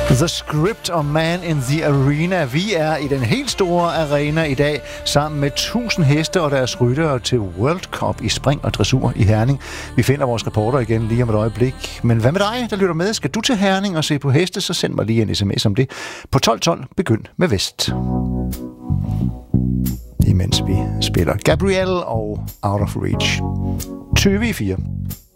The Script og Man in the Arena. Vi er i den helt store arena i dag sammen med 1000 heste og deres ryttere til World Cup i spring og dressur i Herning. Vi finder vores reporter igen lige om et øjeblik. Men hvad med dig, der lytter med? Skal du til Herning og se på heste, så send mig lige en sms om det. På 1212 begynd med Vest. Imens vi spiller Gabrielle og Out of Reach. 20 i 4.